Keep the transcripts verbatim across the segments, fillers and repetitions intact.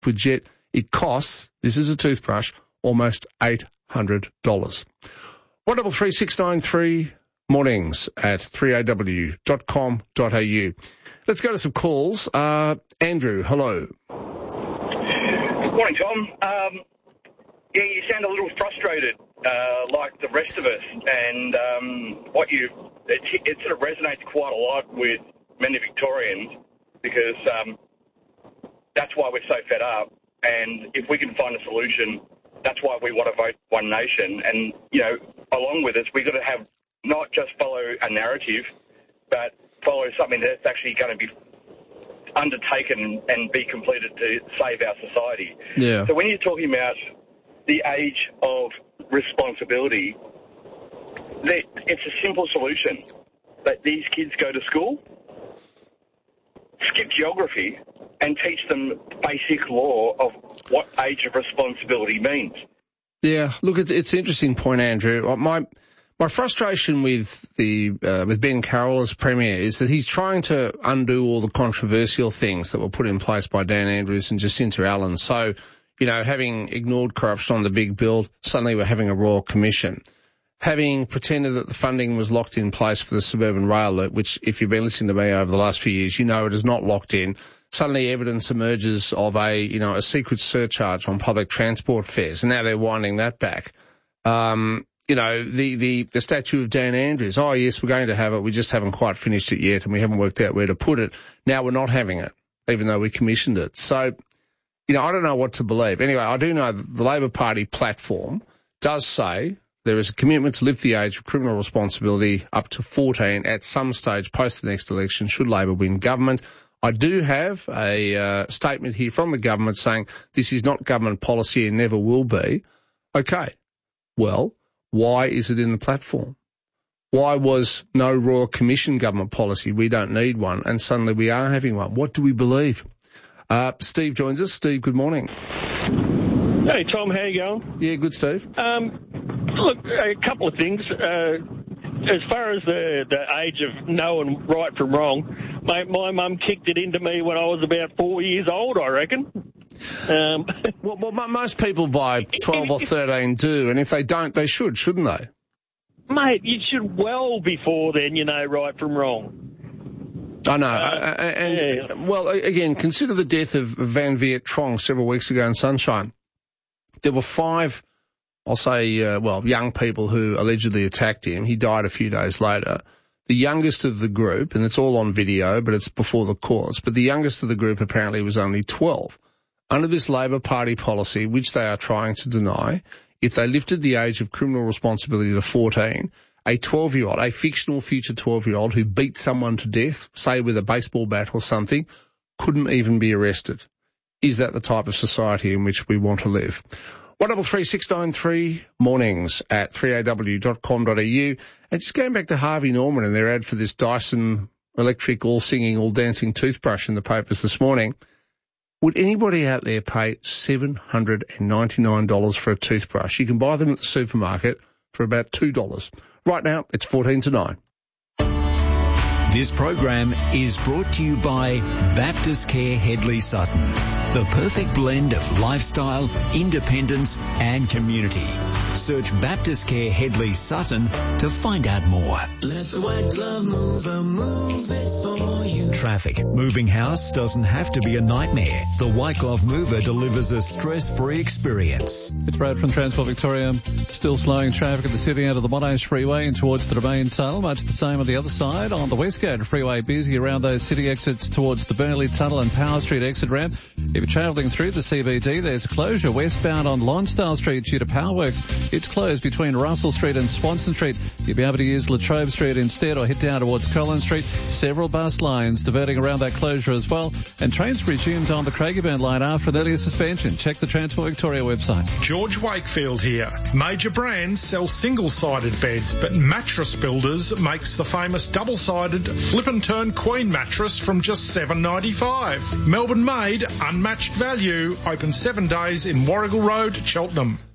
liquid jet. It costs, this is a toothbrush, almost eight hundred dollars. one double three six nine three mornings at three a w dot com dot a u. Let's go to some calls. Uh, Andrew, hello. Morning, Tom. Um, yeah, you sound a little frustrated, uh, like the rest of us, and um, what you it, it sort of resonates quite a lot with many Victorians because um, that's why we're so fed up. And if we can find a solution, that's why we want to vote One Nation. And you know, along with us, we've got to have not just follow a narrative, but follow something that's actually going to be undertaken and be completed to save our society. Yeah. So when you're talking about the age of responsibility, it's a simple solution. That these kids go to school, skip geography, and teach them basic law of what age of responsibility means. Yeah, look, it's it's an interesting point, Andrew. My my frustration with the uh, with Ben Carroll as Premier is that he's trying to undo all the controversial things that were put in place by Dan Andrews and Jacinta Allen. So, you know, having ignored corruption on the big bill, suddenly we're having a Royal Commission. Having pretended that the funding was locked in place for the suburban rail loop, which, if you've been listening to me over the last few years, you know it is not locked in. Suddenly evidence emerges of a, you know, a secret surcharge on public transport fares, and now they're winding that back. Um, you know, the, the, the statue of Dan Andrews, oh yes, we're going to have it, we just haven't quite finished it yet, and we haven't worked out where to put it. Now we're not having it, even though we commissioned it. So, you know, I don't know what to believe. Anyway, I do know that the Labor Party platform does say there is a commitment to lift the age of criminal responsibility up to fourteen at some stage post the next election, should Labor win government. I do have a uh, statement here from the government saying this is not government policy and never will be. Okay, well, why is it in the platform? Why was no Royal Commission government policy? We don't need one, and suddenly we are having one. What do we believe? Uh, Steve joins us. Steve, good morning. Hey, Tom, how you going? Yeah, good, Steve. Um, look, a couple of things. Uh, as far as the, the age of knowing right from wrong, mate, my mum kicked it into me when I was about four years old, I reckon. Um, well, well, most people by twelve or thirteen do, and if they don't, they should, shouldn't they? Mate, you should well before then, you know, right from wrong. I know. Uh, uh, and, yeah. Well, again, consider the death of Van Viet Trong several weeks ago in Sunshine. There were five, I'll say, uh, well, young people who allegedly attacked him. He died a few days later. The youngest of the group, and it's all on video, but it's before the courts, but the youngest of the group apparently was only twelve. Under this Labor Party policy, which they are trying to deny, if they lifted the age of criminal responsibility to fourteen, a twelve-year-old, a fictional future twelve-year-old who beat someone to death, say with a baseball bat or something, couldn't even be arrested. Is that the type of society in which we want to live? one double three six nine three mornings at three a w dot com dot a u. And just going back to Harvey Norman and their ad for this Dyson electric all-singing, all-dancing toothbrush in the papers this morning, would anybody out there pay seven hundred ninety-nine dollars for a toothbrush? You can buy them at the supermarket for about two dollars. Right now, it's fourteen to nine. This program is brought to you by Baptist Care Hedley Sutton, the perfect blend of lifestyle, independence and community. Search Baptist Care Hedley Sutton to find out more. Let the white glove mover move it for you. Traffic. Moving house doesn't have to be a nightmare. The White Glove Mover delivers a stress-free experience. It's Brad from Transport Victoria. Still slowing traffic at the city out of the Monash Freeway and towards the Domain Tunnel. Much the same on the other side. On the Westgate Freeway, busy around those city exits towards the Burnley Tunnel and Power Street exit ramp. If you're travelling through the C B D, there's a closure westbound on Lonsdale Street due to power works. It's closed between Russell Street and Swanston Street. You'll be able to use Latrobe Street instead or head down towards Collins Street. Several bus lines diverting around that closure as well. And trains resumed on the Craigieburn line after an earlier suspension. Check the Transport Victoria website. George Wakefield here. Major brands sell single-sided beds, but Mattress Builders makes the famous double-sided flip and turn queen mattress from just seven dollars ninety-five. Melbourne made, unmatched value. Open seven days in Warrigal Road, Cheltenham.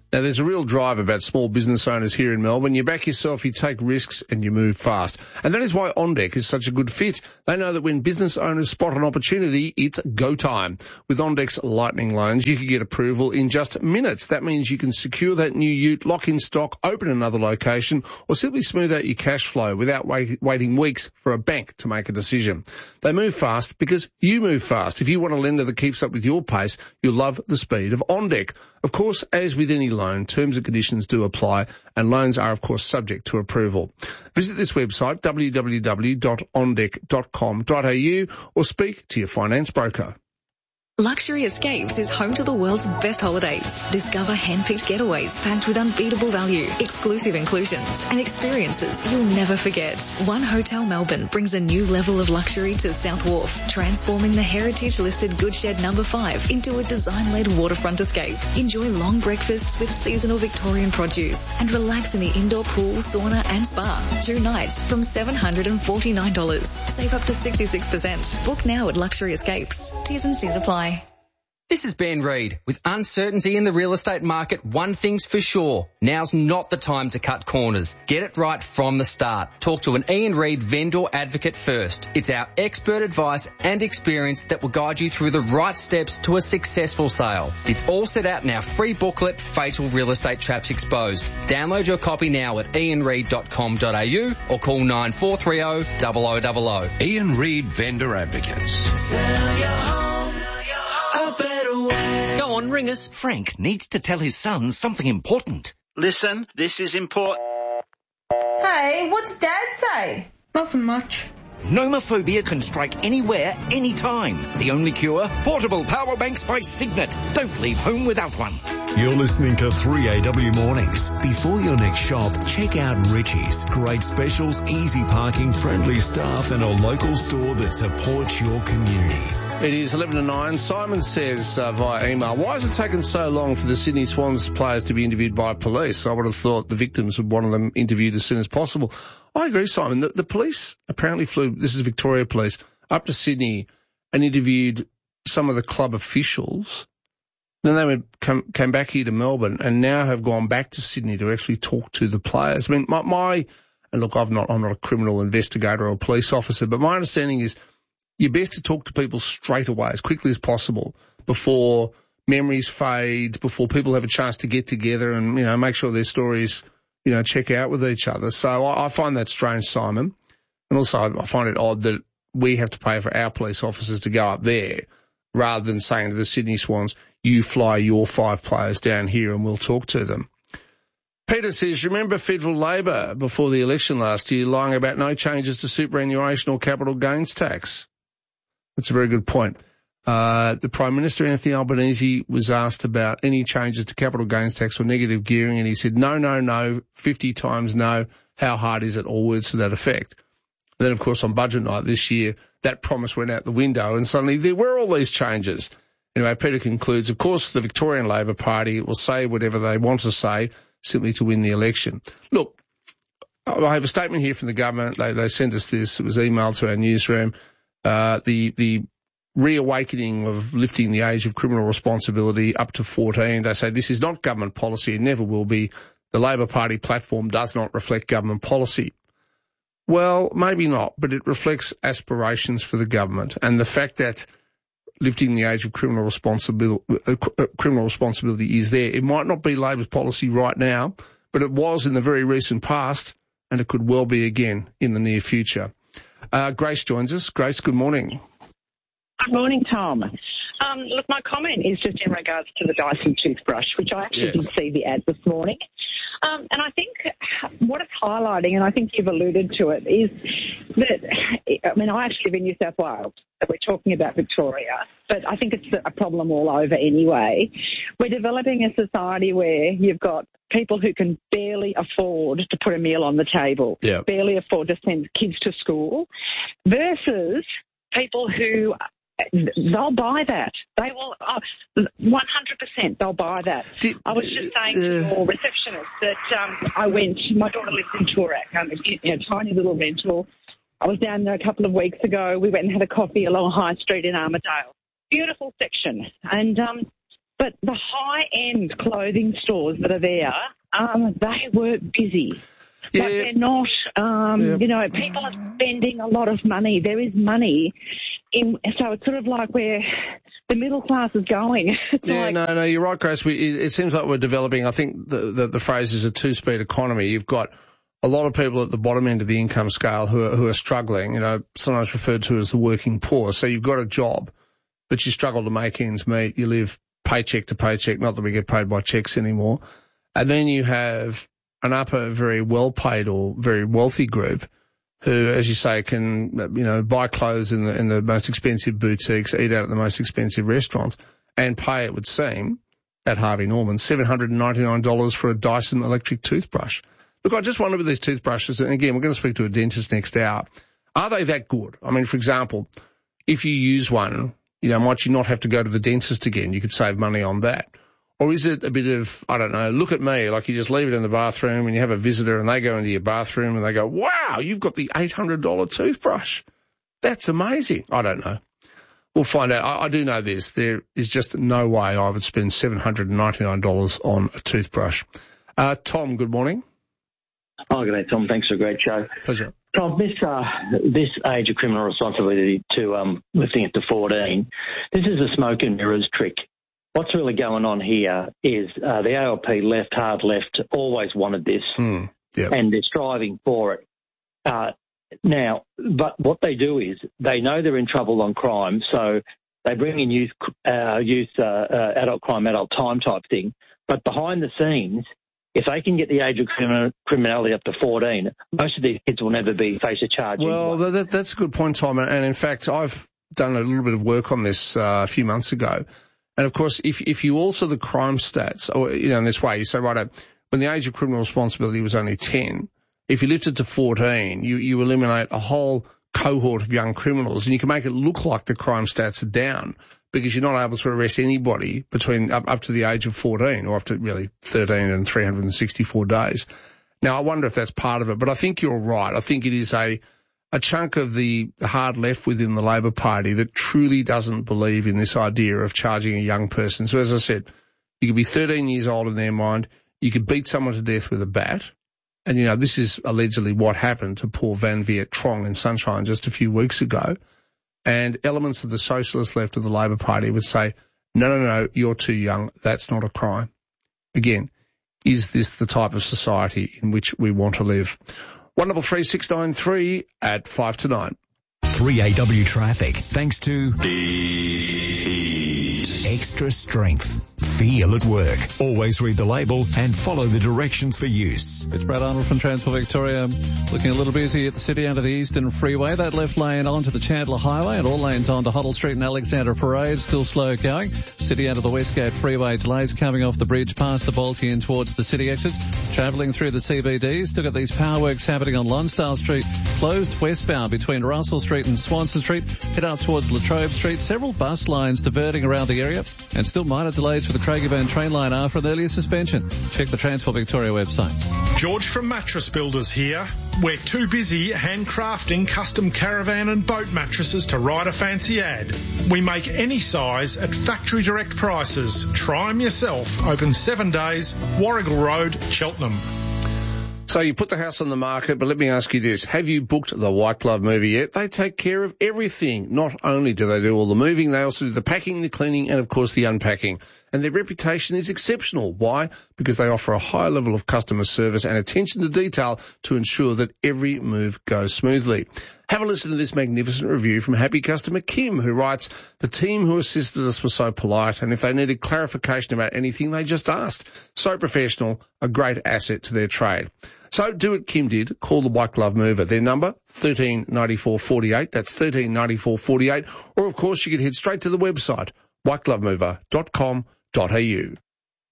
Now, there's a real drive about small business owners here in Melbourne. You back yourself, you take risks, and you move fast. And that is why OnDeck is such a good fit. They know that when business owners spot an opportunity, it's go time. With OnDeck's Lightning Loans, you can get approval in just minutes. That means you can secure that new ute, lock in stock, open another location, or simply smooth out your cash flow without wait, waiting weeks for a bank to make a decision. They move fast because you move fast. If you want a lender that keeps up with your pace, you'll love the speed of OnDeck. Of course, as with any loan, terms and conditions do apply, and loans are, of course, subject to approval. Visit this website, w w w dot on deck dot com dot a u, or speak to your finance broker. Luxury Escapes is home to the world's best holidays. Discover hand-picked getaways packed with unbeatable value, exclusive inclusions, and experiences you'll never forget. One Hotel Melbourne brings a new level of luxury to South Wharf, transforming the heritage-listed Goodshed Number five into a design-led waterfront escape. Enjoy long breakfasts with seasonal Victorian produce and relax in the indoor pool, sauna and spa. Two nights from seven hundred forty-nine dollars. Save up to sixty-six percent. Book now at Luxury Escapes. T's and C's apply. This is Ben Reid. With uncertainty in the real estate market, one thing's for sure. Now's not the time to cut corners. Get it right from the start. Talk to an Ian Reid vendor advocate first. It's our expert advice and experience that will guide you through the right steps to a successful sale. It's all set out in our free booklet, Fatal Real Estate Traps Exposed. Download your copy now at ian reid dot com dot a u or call nine four three zero, zero zero zero zero. Ian Reid Vendor Advocates. Sell your home a better way. Go on, ring us. Frank needs to tell his son something important. Listen, this is important. Hey, what's Dad say? Nothing much. Nomophobia can strike anywhere, anytime. The only cure? Portable power banks by Signet. Don't leave home without one. You're listening to three A W Mornings. Before your next shop, check out Richie's. Great specials, easy parking, friendly staff, and a local store that supports your community. It is eleven to nine. Simon says uh, via email, why has it taken so long for the Sydney Swans players to be interviewed by police? I would have thought the victims would want them interviewed as soon as possible. I agree, Simon. The, the police apparently flew, this is Victoria Police, up to Sydney and interviewed some of the club officials. Then they went, come, came back here to Melbourne and now have gone back to Sydney to actually talk to the players. I mean, my, my and look, I've not, I'm not a criminal investigator or a police officer, but my understanding is you're best to talk to people straight away, as quickly as possible, before memories fade, before people have a chance to get together and, you know, make sure their stories, you know, check out with each other. So I, I find that strange, Simon. And also I find it odd that we have to pay for our police officers to go up there rather than saying to the Sydney Swans, you fly your five players down here and we'll talk to them. Peter says, remember federal Labor before the election last year lying about no changes to superannuation or capital gains tax? That's a very good point. Uh, the Prime Minister, Anthony Albanese, was asked about any changes to capital gains tax or negative gearing, and he said, no, no, no, fifty times no. How hard is it? All words to that effect. And then, of course, on budget night this year, that promise went out the window, and suddenly there were all these changes. Anyway, Peter concludes, of course, the Victorian Labor Party will say whatever they want to say simply to win the election. Look, I have a statement here from the government. They, they sent us this. It was emailed to our newsroom. Uh, the, the reawakening of lifting the age of criminal responsibility up to fourteen. They say this is not government policy. It never will be. The Labor Party platform does not reflect government policy. Well, maybe not, but it reflects aspirations for the government and the fact that lifting the age of criminal responsibility, uh, criminal responsibility is there. It might not be Labor's policy right now, but it was in the very recent past, and it could well be again in the near future. Uh, Grace joins us. Grace, good morning. Good morning, Tom. Um, look, my comment is just in regards to the Dyson toothbrush, which I actually yes. did see the ad this morning. Um, and I think what it's highlighting, and I think you've alluded to it, is that, I mean, I actually live in New South Wales. We're talking about Victoria, but I think it's a problem all over anyway. We're developing a society where you've got people who can barely afford to put a meal on the table, yeah. barely afford to send kids to school, versus people who they'll buy that. They will, uh, one hundred percent they'll buy that. Did, I was just saying uh, to your receptionist that um, I went, my daughter lives in Toorak, um, you know, tiny little rental. I was down there a couple of weeks ago. We went and had a coffee along High Street in Armidale. Beautiful section. And um, But the high-end clothing stores that are there, um, they work busy. Yeah. But they're not, um, Yeah. you know, people are spending a lot of money. There is money. In, so it's sort of like where the middle class is going. It's Yeah, like, no, no, you're right, Grace. We, it, it seems like we're developing, I think the, the, the phrase is a two-speed economy. You've got a lot of people at the bottom end of the income scale who are, who are struggling, you know, sometimes referred to as the working poor. So you've got a job, but you struggle to make ends meet. You live paycheck to paycheck, not that we get paid by checks anymore. And then you have an upper, very well-paid or very wealthy group who, as you say, can, you know, buy clothes in the, in the most expensive boutiques, eat out at the most expensive restaurants, and pay, it would seem, at Harvey Norman, seven hundred ninety-nine dollars for a Dyson electric toothbrush. Look, I just wonder with these toothbrushes, and again, we're going to speak to a dentist next hour, are they that good? I mean, for example, if you use one, you know, might you not have to go to the dentist again? You could save money on that. Or is it a bit of, I don't know, look at me, like you just leave it in the bathroom and you have a visitor and they go into your bathroom and they go, wow, you've got the eight hundred dollars toothbrush. That's amazing. I don't know. We'll find out. I, I do know this. There is just no way I would spend seven hundred ninety-nine dollars on a toothbrush. Uh, Tom, good morning. Oh, good day, Tom. Thanks for a great show. Pleasure. Tom, this uh, this age of criminal responsibility to um, lifting it to fourteen, this is a smoke and mirrors trick. What's really going on here is uh, the A L P left, hard left, always wanted this, mm, yep. and they're striving for it. Uh, now, but what they do is they know they're in trouble on crime, so they bring in youth, uh, youth, uh, uh, adult crime, adult time type thing. But behind the scenes, if they can get the age of criminal, criminality up to fourteen, most of these kids will never be face a charge. Well, anyway. that, that's a good point, Tom. And in fact, I've done a little bit of work on this uh, a few months ago. And of course, if if you alter the crime stats, or you know, in this way, you say, right, when the age of criminal responsibility was only ten, if you lift it to fourteen, you you eliminate a whole cohort of young criminals, and you can make it look like the crime stats are down because you're not able to arrest anybody between up, up to the age of fourteen, or up to really thirteen and three hundred sixty-four days. Now, I wonder if that's part of it, but I think you're right. I think it is a a chunk of the hard left within the Labor Party that truly doesn't believe in this idea of charging a young person. So as I said, you could be thirteen years old in their mind, you could beat someone to death with a bat, and, you know, this is allegedly what happened to poor Van Viet Trong in Sunshine just a few weeks ago, and elements of the socialist left of the Labor Party would say, no, no, no, you're too young, that's not a crime. Again, is this the type of society in which we want to live? one double three six nine three at five to nine. three A W traffic, thanks to Extra Strength. Feel at work. Always read the label and follow the directions for use. It's Brad Arnold from Transport Victoria. Looking a little busy at the city under the Eastern Freeway. That left lane onto the Chandler Highway and all lanes onto Hoddle Street and Alexander Parade. Still slow going. City under the Westgate Freeway. Delays coming off the bridge past the Balky and towards the city exits. Travelling through the C B D. Still got these power works happening on Lonsdale Street. Closed westbound between Russell Street and Swanson Street. Head out towards Latrobe Street. Several bus lines diverting around the area. And still minor delays for the Craigieburn train line after an earlier suspension. Check the Transport Victoria website. George from Mattress Builders here. We're too busy handcrafting custom caravan and boat mattresses to write a fancy ad. We make any size at factory direct prices. Try them yourself. Open seven days, Warrigal Road, Cheltenham. So you put the house on the market, but let me ask you this. Have you booked the White Glove movie yet? They take care of everything. Not only do they do all the moving, they also do the packing, the cleaning, and, of course, the unpacking. And their reputation is exceptional. Why? Because they offer a high level of customer service and attention to detail to ensure that every move goes smoothly. Have a listen to this magnificent review from happy customer Kim, who writes, the team who assisted us were so polite, and if they needed clarification about anything, they just asked. So professional, a great asset to their trade. So do what Kim did. Call the White Glove Mover. Their number, one three nine four four eight. That's one three nine four four eight. Or, of course, you can head straight to the website, white glove mover dot com dot a u.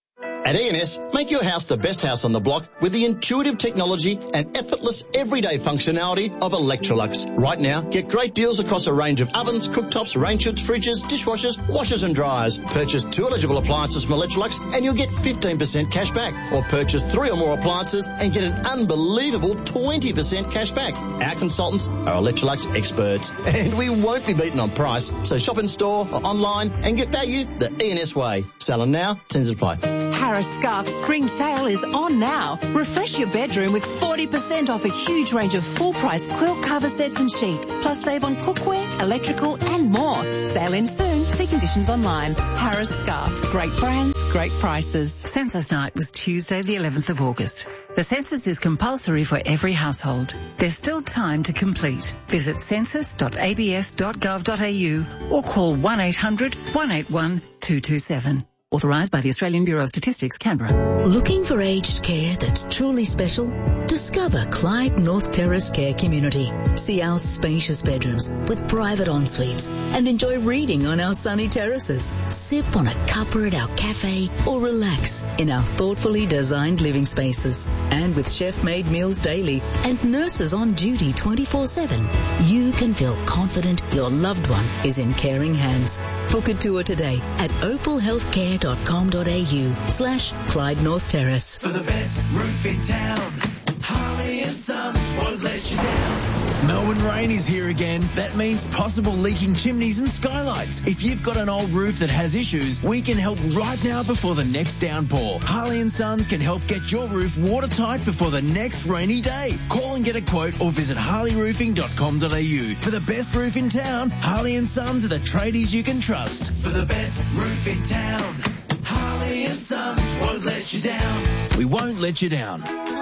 At E and S, make your house the best house on the block with the intuitive technology and effortless everyday functionality of Electrolux. Right now, get great deals across a range of ovens, cooktops, range hoods, fridges, dishwashers, washers and dryers. Purchase two eligible appliances from Electrolux and you'll get fifteen percent cash back. Or purchase three or more appliances and get an unbelievable twenty percent cash back. Our consultants are Electrolux experts and we won't be beaten on price. So shop in store or online and get value the E and S way. Selling now, terms apply. Harris Scarf Spring Sale is on now. Refresh your bedroom with forty percent off a huge range of full-price quilt cover sets and sheets. Plus save on cookware, electrical and more. Sale ends soon. See conditions online. Harris Scarf. Great brands, great prices. Census night was Tuesday the eleventh of August. The census is compulsory for every household. There's still time to complete. Visit census dot a b s dot gov dot a u or call one eight hundred, one eight one, two two seven. Authorised by the Australian Bureau of Statistics, Canberra. Looking for aged care that's truly special? Discover Clyde North Terrace Care Community. See our spacious bedrooms with private en-suites and enjoy reading on our sunny terraces. Sip on a cuppa at our cafe or relax in our thoughtfully designed living spaces. And with chef-made meals daily and nurses on duty twenty-four seven, you can feel confident your loved one is in caring hands. Book a tour today at opal healthcare dot com dot a u slash Clyde North Terrace. For the best roof in town, Harley and Sons won't let you down. Melbourne rain is here again. That means possible leaking chimneys and skylights. If you've got an old roof that has issues, we can help right now before the next downpour. Harley and Sons can help get your roof watertight before the next rainy day. Call and get a quote or visit harley roofing dot com dot a u. For the best roof in town, Harley and Sons are the tradies you can trust. For the best roof in town, Harley and Sons won't let you down. We won't let you down.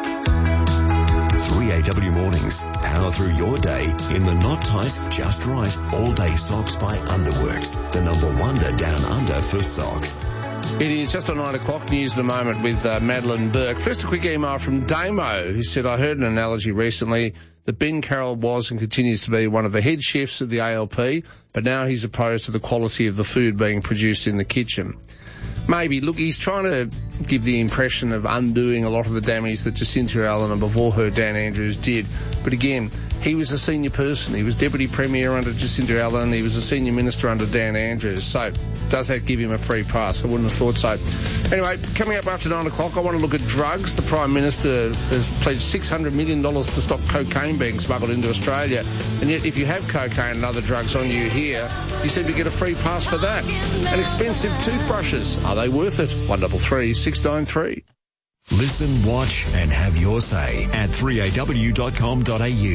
three A W Mornings. Power through your day in the not tight, just right, all-day socks by Underworks. The number wonder down under for socks. It is just on nine o'clock. News in a moment with uh, Madeline Burke. First, a quick email from Damo, who said, I heard an analogy recently that Ben Carroll was and continues to be one of the head chefs of the A L P, but now he's opposed to the quality of the food being produced in the kitchen. Maybe, look, he's trying to give the impression of undoing a lot of the damage that Jacinta Allen and before her Dan Andrews did. But again, he was a senior person. He was Deputy Premier under Jacinta Allen. He was a senior minister under Dan Andrews. So does that give him a free pass? I wouldn't have thought so. Anyway, coming up after nine o'clock, I want to look at drugs. The Prime Minister has pledged six hundred million dollars to stop cocaine being smuggled into Australia. And yet, if you have cocaine and other drugs on you here, you seem to get a free pass for that. And expensive toothbrushes. Are they worth it? one double three six nine three. Listen, watch and have your say at three a w dot com dot a u.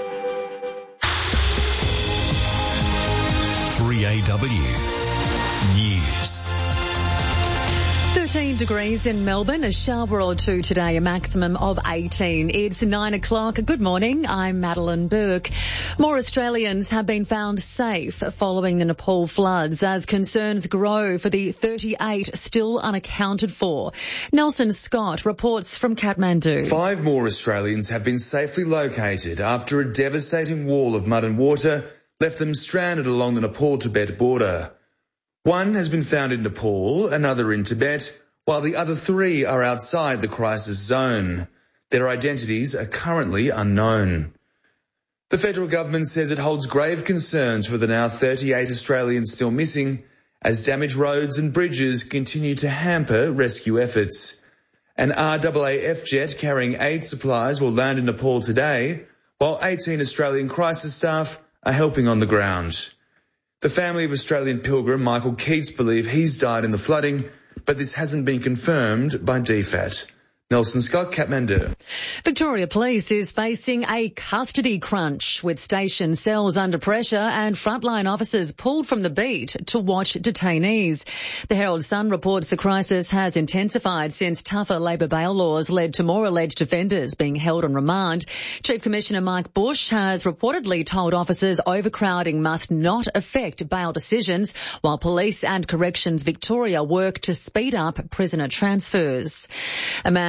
three A W News. thirteen degrees in Melbourne, a shower or two today, a maximum of eighteen. It's nine o'clock. Good morning. I'm Madeline Burke. More Australians have been found safe following the Nepal floods as concerns grow for the thirty-eight still unaccounted for. Nelson Scott reports from Kathmandu. Five more Australians have been safely located after a devastating wall of mud and water left them stranded along the Nepal-Tibet border. One has been found in Nepal, another in Tibet, while the other three are outside the crisis zone. Their identities are currently unknown. The federal government says it holds grave concerns for the now thirty-eight Australians still missing, as damaged roads and bridges continue to hamper rescue efforts. An R A A F jet carrying aid supplies will land in Nepal today, while eighteen Australian crisis staff are helping on the ground. The family of Australian pilgrim Michael Keats believe he's died in the flooding, but this hasn't been confirmed by D FAT. Nelson Scott, Kathmandu. Victoria Police is facing a custody crunch with station cells under pressure and frontline officers pulled from the beat to watch detainees. The Herald Sun reports the crisis has intensified since tougher Labor bail laws led to more alleged offenders being held on remand. Chief Commissioner Mike Bush has reportedly told officers overcrowding must not affect bail decisions, while Police and Corrections Victoria work to speed up prisoner transfers. A man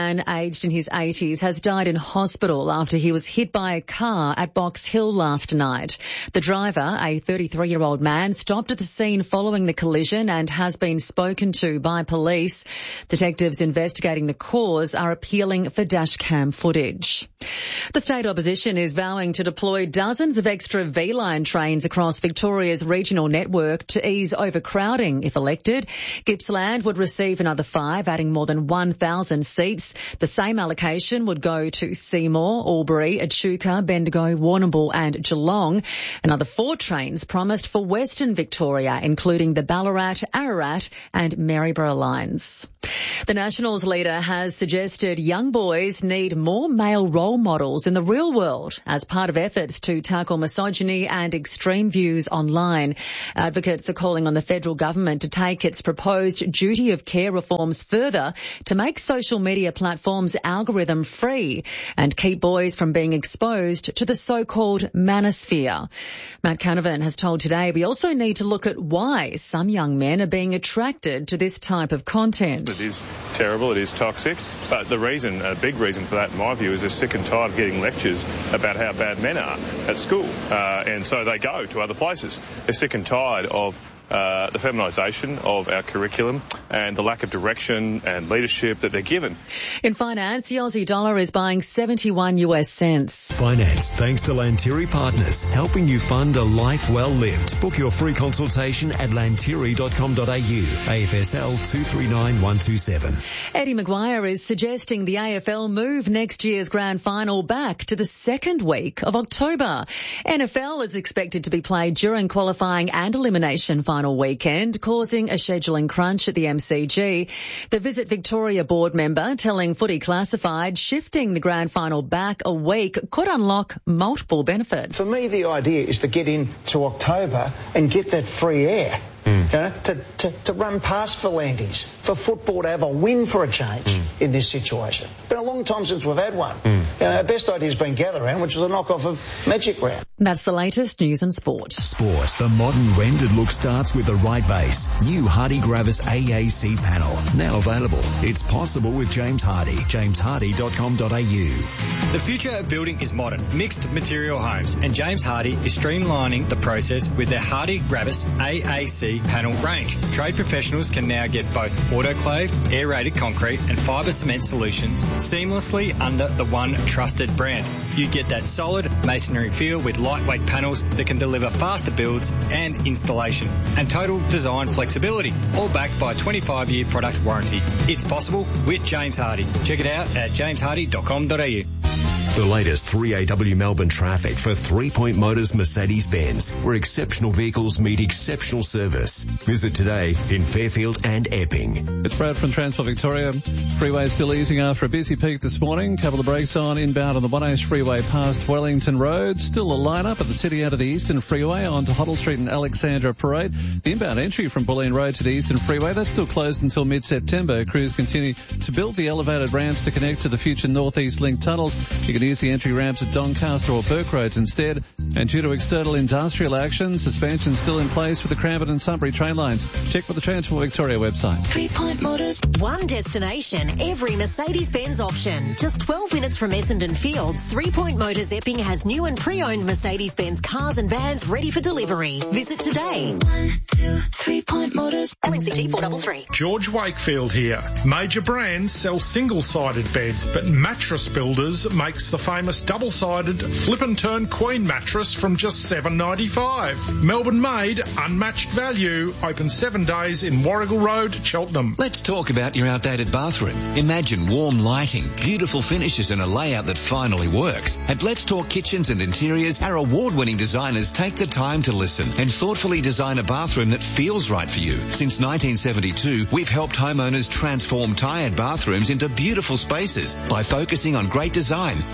man, aged in his eighties, has died in hospital after he was hit by a car at Box Hill last night. The driver, a thirty-three-year-old man, stopped at the scene following the collision and has been spoken to by police. Detectives investigating the cause are appealing for dashcam footage. The state opposition is vowing to deploy dozens of extra V-Line trains across Victoria's regional network to ease overcrowding if elected. Gippsland would receive another five, adding more than one thousand seats. The same allocation would go to Seymour, Albury, Echuca, Bendigo, Warrnambool and Geelong. Another four trains promised for Western Victoria, including the Ballarat, Ararat and Maryborough lines. The Nationals leader has suggested young boys need more male role models in the real world as part of efforts to tackle misogyny and extreme views online. Advocates are calling on the federal government to take its proposed duty of care reforms further to make social media platforms algorithm free and keep boys from being exposed to the so-called manosphere. Matt Canavan has told Today we also need to look at why some young men are being attracted to this type of content. It is terrible, it is toxic, but the reason, a big reason for that in my view, is they're sick and tired of getting lectures about how bad men are at school, uh, and so they go to other places. They're sick and tired of Uh, the feminisation of our curriculum and the lack of direction and leadership that they're given. In finance, the Aussie dollar is buying seventy-one U S cents. Finance, thanks to Lantiri Partners, helping you fund a life well lived. Book your free consultation at lantiri dot com dot a u. A F S L two three nine one two seven. Eddie Maguire is suggesting the A F L move next year's grand final back to the second week of October. N F L is expected to be played during qualifying and elimination final weekend, causing a scheduling crunch at the M C G. The Visit Victoria board member telling Footy Classified shifting the grand final back a week could unlock multiple benefits. For me, the idea is to get into October and get that free air. Mm. You know, to, to, to run past Volantes, for football to have a win for a change mm. in this situation. It's been a long time since we've had one. Mm. You know, our best idea has been Gather Round, which was a knockoff of Magic Round. That's the latest news and sport. Sport. The modern rendered look starts with the right base. New Hardy Gravis A A C panel. Now available. It's possible with James Hardy. james hardy dot com dot a u. The future of building is modern, mixed material homes, and James Hardy is streamlining the process with their Hardy Gravis A A C panel range. Trade professionals can now get both autoclave, aerated concrete and fibre cement solutions seamlessly under the one trusted brand. You get that solid masonry feel with lightweight panels that can deliver faster builds and installation and total design flexibility, all backed by a twenty-five year product warranty. It's possible with James Hardy. Check it out at james hardy dot com dot a u. The latest three A W Melbourne traffic for Three Point Motors Mercedes-Benz, where exceptional vehicles meet exceptional service. Visit today in Fairfield and Epping. It's Brad from Transport Victoria. Freeway still easing after a busy peak this morning. Couple of brakes on inbound on the one A's Freeway past Wellington Road. Still a line-up at the city out of the Eastern Freeway onto Hoddle Street and Alexandra Parade. The inbound entry from Bulleen Road to the Eastern Freeway, that's still closed until mid-September. Crews continue to build the elevated ramps to connect to the future Northeast Link tunnels. You can use the entry ramps at Doncaster or Burke Roads instead. And due to external industrial action, suspension still in place for the Cranbourne and Sunbury train lines. Check with the Transport Victoria website. Three Point Motors. One destination, every Mercedes-Benz option. Just twelve minutes from Essendon Fields, Three Point Motors Epping has new and pre-owned Mercedes-Benz cars and vans ready for delivery. Visit today. One, two, Three Point Motors. L N C T four three three. George Wakefield here. Major brands sell single-sided beds, but Mattress Builders makes the famous double-sided flip and turn queen mattress from just seven dollars ninety-five. Melbourne made, unmatched value, open seven days in Warrigal Road, Cheltenham. Let's talk about your outdated bathroom. Imagine warm lighting, beautiful finishes and a layout that finally works. At Let's Talk Kitchens and Interiors, our award-winning designers take the time to listen and thoughtfully design a bathroom that feels right for you. Since nineteen seventy-two, we've helped homeowners transform tired bathrooms into beautiful spaces by focusing on great design,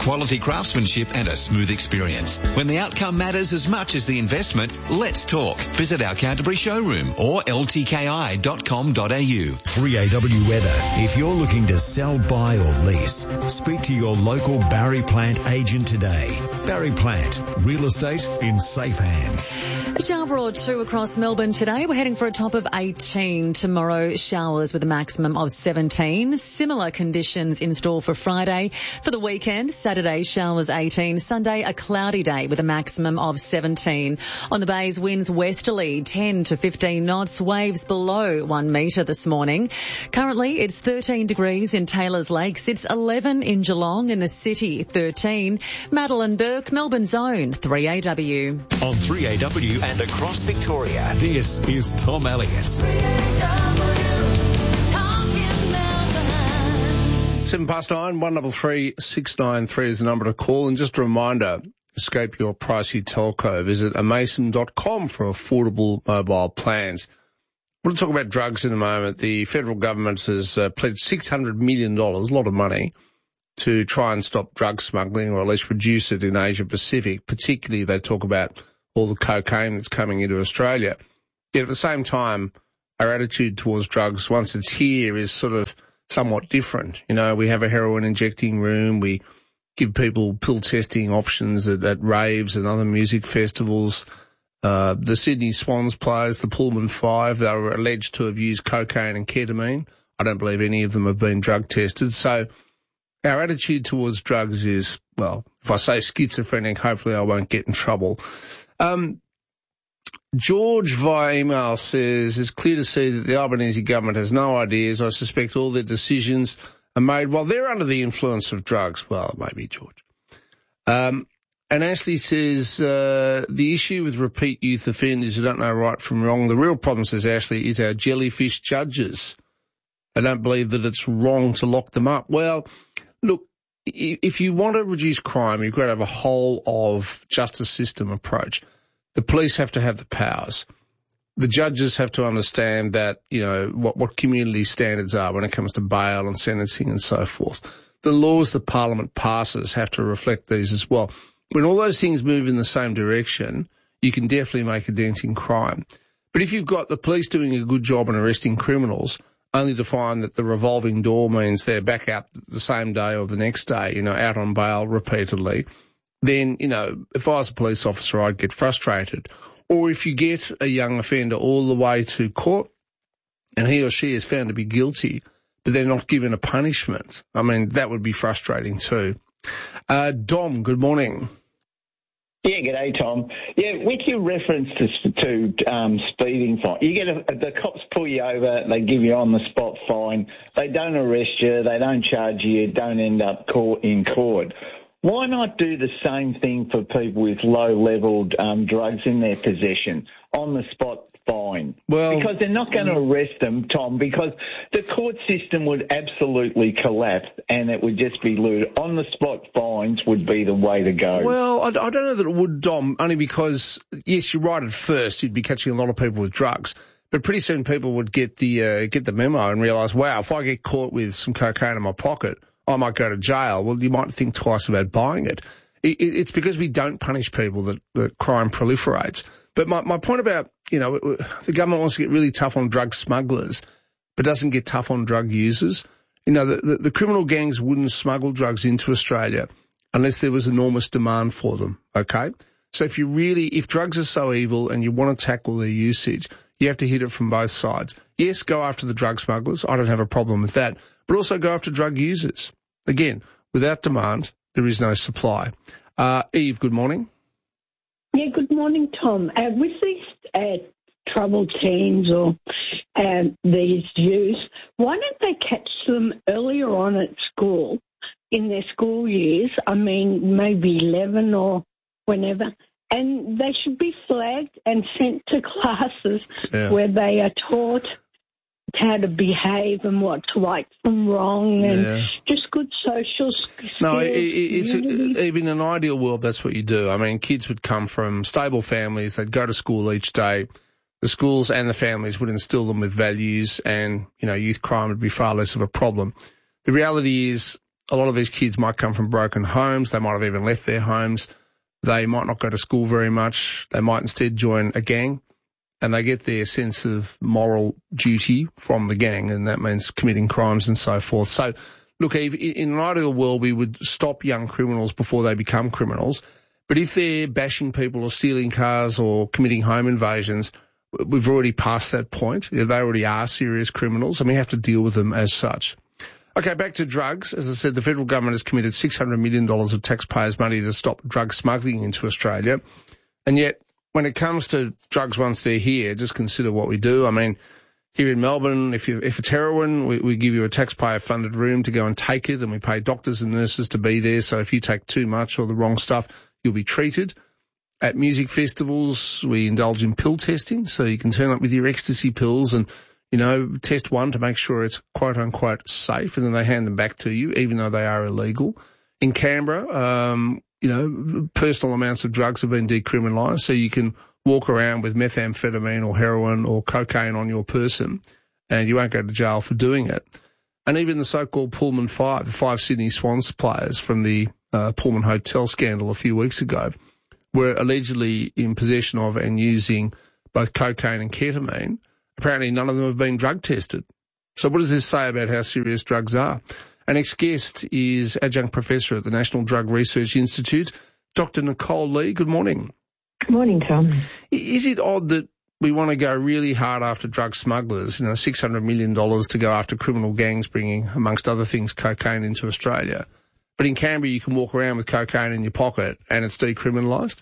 quality craftsmanship and a smooth experience. When the outcome matters as much as the investment, let's talk. Visit our Canterbury showroom or l t k i dot com dot a u. three A W weather. If you're looking to sell, buy or lease, speak to your local Barry Plant agent today. Barry Plant, real estate in safe hands. A shower or two across Melbourne today. We're heading for a top of eighteen. Tomorrow, showers with a maximum of seventeen. Similar conditions in store for Friday. For the weekend, Saturday, showers eighteen. Sunday, a cloudy day with a maximum of seventeen. On the bays, winds westerly, ten to fifteen knots. Waves below one metre this morning. Currently, it's thirteen degrees in Taylors Lakes. It's eleven in Geelong, in the city, thirteen. Madeline Burke, Melbourne's own three A W. On three A W and across Victoria, this is Tom Elliott. Seven past nine, one double three six nine three is the number to call. And just a reminder, escape your pricey telco. Visit amason dot com for affordable mobile plans. We'll talk about drugs in a moment. The federal government has uh, pledged six hundred million dollars, a lot of money, to try and stop drug smuggling, or at least reduce it in Asia Pacific. Particularly, they talk about all the cocaine that's coming into Australia. Yet at the same time, our attitude towards drugs, once it's here, is sort of somewhat different. You know, we have a heroin injecting room. We give people pill testing options at, at raves and other music festivals. Uh, the Sydney Swans players, the Pullman Five, they were alleged to have used cocaine and ketamine. I don't believe any of them have been drug tested. So our attitude towards drugs is, well, if I say schizophrenic, hopefully I won't get in trouble. Um, George via email says, it's clear to see that the Albanese government has no ideas. I suspect all their decisions are made while they're under the influence of drugs. Well, maybe, George. Um, and Ashley says, uh, the issue with repeat youth offenders who don't know right from wrong, the real problem, says Ashley, is our jellyfish judges. I don't believe that it's wrong to lock them up. Well, look, if you want to reduce crime, you've got to have a whole of justice system approach. The police have to have the powers. The judges have to understand that, you know, what, what community standards are when it comes to bail and sentencing and so forth. The laws that Parliament passes have to reflect these as well. When all those things move in the same direction, you can definitely make a dent in crime. But if you've got the police doing a good job in arresting criminals, only to find that the revolving door means they're back out the same day or the next day, you know, out on bail repeatedly, then, you know, if I was a police officer, I'd get frustrated. Or if you get a young offender all the way to court and he or she is found to be guilty, but they're not given a punishment, I mean, that would be frustrating too. Uh, Dom, good morning. Yeah, g'day, Tom. Yeah, with your reference to, to um, speeding fine, you get a, the cops pull you over, they give you on the spot fine, they don't arrest you, they don't charge you, don't end up court in court. Why not do the same thing for people with low-level um, drugs in their possession? On the spot fine. Well, because they're not going to arrest them, Tom, because the court system would absolutely collapse and it would just be looted. On the spot fines would be the way to go. Well, I, I don't know that it would, Dom, only because, yes, you're right at first, you'd be catching a lot of people with drugs. But pretty soon people would get the uh, get the memo and realise, wow, if I get caught with some cocaine in my pocket, I might go to jail. Well, you might think twice about buying it. it it's because we don't punish people that, that crime proliferates. But my, my point about, you know, the government wants to get really tough on drug smugglers, but doesn't get tough on drug users. You know, the, the, the criminal gangs wouldn't smuggle drugs into Australia unless there was enormous demand for them, okay? So if you really, if drugs are so evil and you want to tackle their usage, you have to hit it from both sides. Yes, go after the drug smugglers. I don't have a problem with that. But also go after drug users. Again, without demand, there is no supply. Uh, Eve, good morning. Yeah, good morning, Tom. Uh, with these uh, troubled teens or uh, these youth, why don't they catch them earlier on at school, in their school years? I mean, maybe eleven or whenever. And they should be flagged and sent to classes yeah. where they are taught how to behave and what's right from wrong and yeah. just good social skills. No, it, it's a, even in an ideal world, that's what you do. I mean, kids would come from stable families. They'd go to school each day. The schools and the families would instill them with values and, you know, youth crime would be far less of a problem. The reality is a lot of these kids might come from broken homes. They might have even left their homes. They might not go to school very much. They might instead join a gang, and they get their sense of moral duty from the gang, and that means committing crimes and so forth. So, look, Eve, in an ideal world, we would stop young criminals before they become criminals. But if they're bashing people or stealing cars or committing home invasions, we've already passed that point. They already are serious criminals, and we have to deal with them as such. Okay, back to drugs. As I said, the federal government has committed six hundred million dollars of taxpayers' money to stop drug smuggling into Australia. And yet, when it comes to drugs once they're here, just consider what we do. I mean, here in Melbourne, if you if it's heroin, we, we give you a taxpayer-funded room to go and take it, and we pay doctors and nurses to be there. So if you take too much or the wrong stuff, you'll be treated. At music festivals, we indulge in pill testing, so you can turn up with your ecstasy pills and, you know, test one to make sure it's quote-unquote safe, and then they hand them back to you, even though they are illegal. In Canberra, um, you know, personal amounts of drugs have been decriminalised, so you can walk around with methamphetamine or heroin or cocaine on your person, and you won't go to jail for doing it. And even the so-called Pullman Five, the five Sydney Swans players from the uh, Pullman Hotel scandal a few weeks ago, were allegedly in possession of and using both cocaine and ketamine. Apparently none of them have been drug tested. So what does this say about how serious drugs are? Our next guest is adjunct professor at the National Drug Research Institute, Doctor Nicole Lee. Good morning. Good morning, Tom. Is it odd that we want to go really hard after drug smugglers, you know, six hundred million dollars to go after criminal gangs bringing, amongst other things, cocaine into Australia, but in Canberra you can walk around with cocaine in your pocket and it's decriminalised?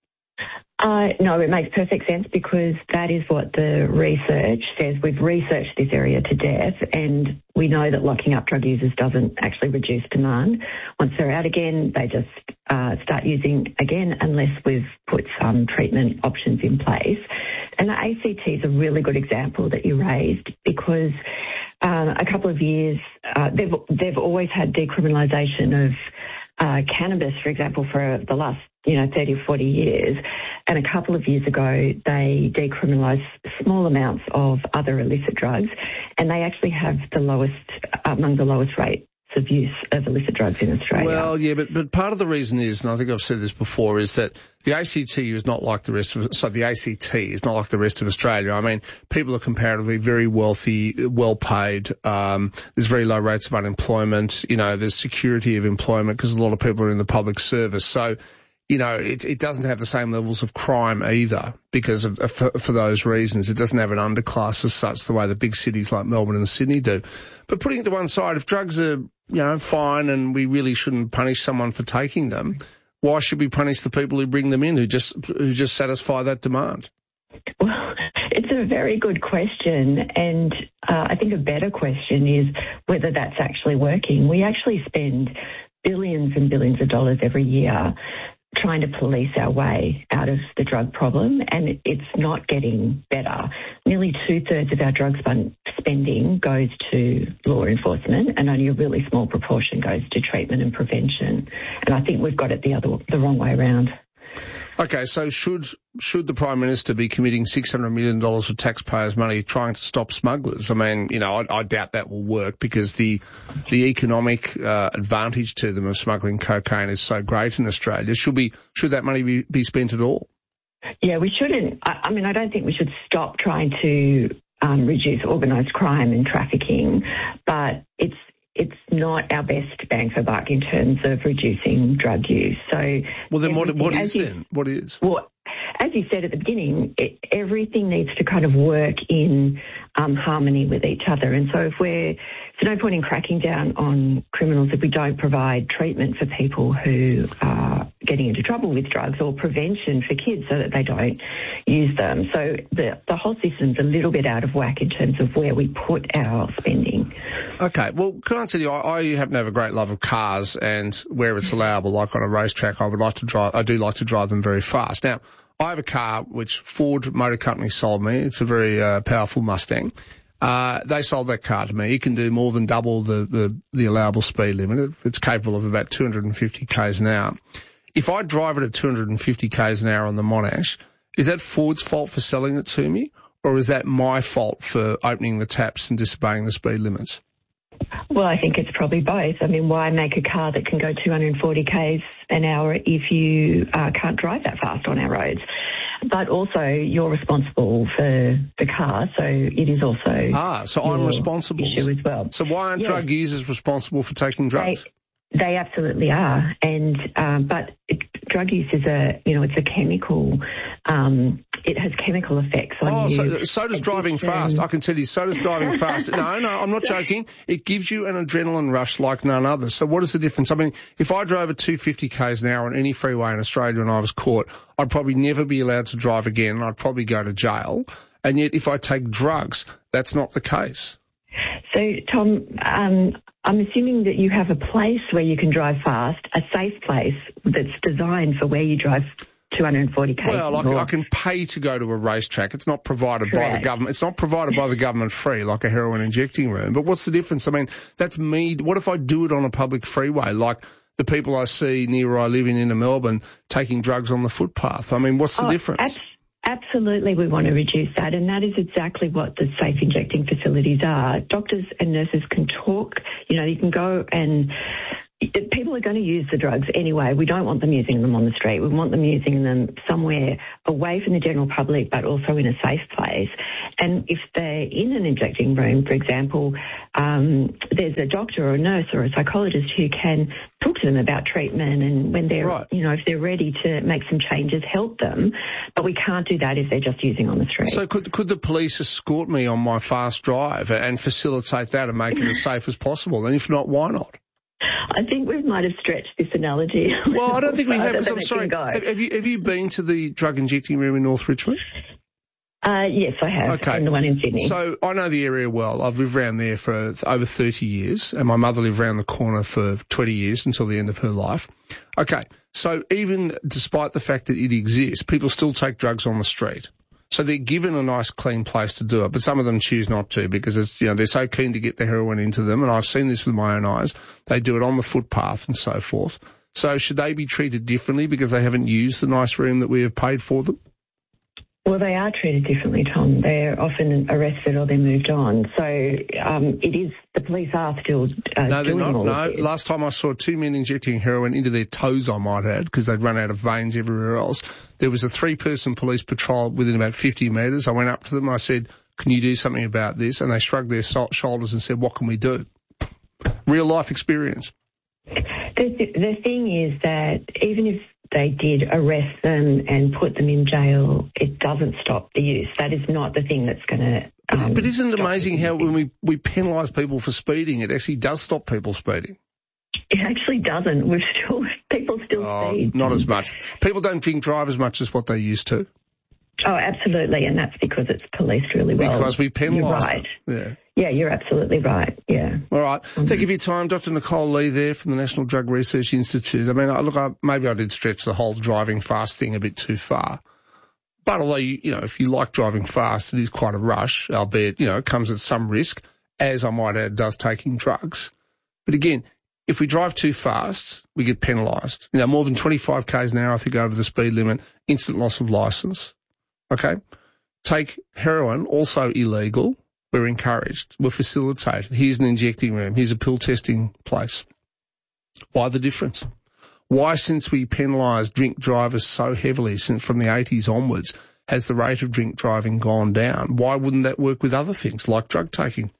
Uh, no, it makes perfect sense because that is what the research says. We've researched this area to death, and we know that locking up drug users doesn't actually reduce demand. Once they're out again, they just uh, start using again unless we've put some treatment options in place. And the A C T is a really good example that you raised because um, a couple of years, uh, they've, they've always had decriminalisation of uh, cannabis, for example, for the last you know, thirty or forty years. And a couple of years ago, they decriminalised small amounts of other illicit drugs, and they actually have the lowest, among the lowest rates of use of illicit drugs in Australia. Well, yeah, but, but part of the reason is, and I think I've said this before, is that the A C T is not like the rest of, so the A C T is not like the rest of Australia. I mean, people are comparatively very wealthy, well paid. Um, there's very low rates of unemployment. You know, there's security of employment because a lot of people are in the public service. So, you know, it, it doesn't have the same levels of crime either because of, for, for those reasons. It doesn't have an underclass as such the way the big cities like Melbourne and Sydney do. But putting it to one side, if drugs are, you know, fine and we really shouldn't punish someone for taking them, why should we punish the people who bring them in who just who just satisfy that demand? Well, it's a very good question, and uh, I think a better question is whether that's actually working. We actually spend billions and billions of dollars every year trying to police our way out of the drug problem, and it's not getting better. Nearly two-thirds of our drug spending goes to law enforcement, and only a really small proportion goes to treatment and prevention. And I think we've got it the other the wrong way around. Okay, so should should the Prime Minister be committing six hundred million dollars of taxpayers' money trying to stop smugglers? I mean, you know, I, I doubt that will work because the the economic uh, advantage to them of smuggling cocaine is so great in Australia. Should be should that money be, be spent at all? Yeah, we shouldn't. I, I mean, I don't think we should stop trying to um, reduce organised crime and trafficking, but it's it's not our best bang for buck in terms of reducing drug use. So, well, then what, what is you, then? What is? Well, as you said at the beginning, it, everything needs to kind of work in um, harmony with each other. And so if we're, there's no point in cracking down on criminals if we don't provide treatment for people who are getting into trouble with drugs or prevention for kids so that they don't use them. So the, the whole system's a little bit out of whack in terms of where we put our spending. Okay, well, can I tell you, I, I happen to have a great love of cars, and where it's allowable, like on a racetrack, I would like to drive, I do like to drive them very fast. Now, I have a car which Ford Motor Company sold me. It's a very uh, powerful Mustang. Uh, they sold that car to me. It can do more than double the, the, the allowable speed limit. It's capable of about two hundred fifty kays an hour. If I drive it at two hundred fifty kays an hour on the Monash, is that Ford's fault for selling it to me, or is that my fault for opening the taps and disobeying the speed limits? Well, I think it's probably both. I mean, why make a car that can go two hundred forty kays an hour if you uh, can't drive that fast on our roads? But also, you're responsible for the car, so it is also ah. So I'm responsible issue as well. So why aren't yes. drug users responsible for taking drugs? They, they absolutely are, and um, but it, drug use is a you know it's a chemical. Um, it has chemical effects on oh, you. so, so does driving fast. I can tell you, so does driving fast. No, no, I'm not joking. It gives you an adrenaline rush like none other. So what is the difference? I mean, if I drove at two hundred fifty kays an hour on any freeway in Australia and I was caught, I'd probably never be allowed to drive again and I'd probably go to jail. And yet if I take drugs, that's not the case. So, Tom, um, I'm assuming that you have a place where you can drive fast, a safe place that's designed for where you drive two hundred forty kays. Well, I, I can pay to go to a racetrack. It's not provided Correct. by the government. It's not provided by the government free, like a heroin injecting room. But what's the difference? I mean, that's me. What if I do it on a public freeway, like the people I see near where I live in inner Melbourne taking drugs on the footpath? I mean, what's the oh, difference? Ab- absolutely, we want to reduce that, and that is exactly what the safe injecting facilities are. Doctors and nurses can talk. You know, you can go and... People are going to use the drugs anyway. We don't want them using them on the street. We want them using them somewhere away from the general public, but also in a safe place. And if they're in an injecting room, for example, um, there's a doctor or a nurse or a psychologist who can talk to them about treatment, and when they're, right. you know, if they're ready to make some changes, help them. But we can't do that if they're just using on the street. So could could the police escort me on my fast drive and facilitate that and make it as safe as possible? And if not, why not? I think we might have stretched this analogy. Well, I don't think we have. Because I'm sorry. Have, have you have you been to the drug injecting room in North Richmond? Uh, yes, I have. Okay. And the one in Sydney. So I know the area well. I've lived around there for over thirty years, and my mother lived around the corner for twenty years until the end of her life. Okay. So even despite the fact that it exists, people still take drugs on the street. So they're given a nice, clean place to do it, but some of them choose not to because it's, you know, they're so keen to get the heroin into them, and I've seen this with my own eyes. They do it on the footpath and so forth. So should they be treated differently because they haven't used the nice room that we have paid for them? Well, they are treated differently, Tom. They're often arrested or they're moved on. So um, it is, the police are still uh, no, they're doing not. all No, of this. Last time I saw two men injecting heroin into their toes, I might add, because they'd run out of veins everywhere else. There was a three-person police patrol within about fifty metres. I went up to them. I said, can you do something about this? And they shrugged their so- shoulders and said, what can we do? Real-life experience. The, the thing is that even if they did arrest them and put them in jail, it doesn't stop the use. That is not the thing that's going to... Um, but isn't it amazing how when we, we penalise people for speeding, it actually does stop people speeding? It actually doesn't. We've still... People still oh, speed. Not as much. People don't drink drive as much as what they used to. Oh, absolutely, and that's because it's policed really well. Because we penalise You're right. them. Yeah. Yeah, you're absolutely right, yeah. All right. Mm-hmm. Thank you for your time. Doctor Nicole Lee there from the National Drug Research Institute. I mean, look, I, maybe I did stretch the whole driving fast thing a bit too far. But although, you, you know, if you like driving fast, it is quite a rush, albeit, you know, it comes at some risk, as I might add, does taking drugs. But again, if we drive too fast, we get penalised. You know, more than twenty-five kays an hour, I think, over the speed limit, instant loss of licence. Okay? Take heroin, also illegal. We're encouraged. We're facilitated. Here's an injecting room. Here's a pill testing place. Why the difference? Why, since we penalise drink drivers so heavily since from the eighties onwards, has the rate of drink driving gone down? Why wouldn't that work with other things like drug taking?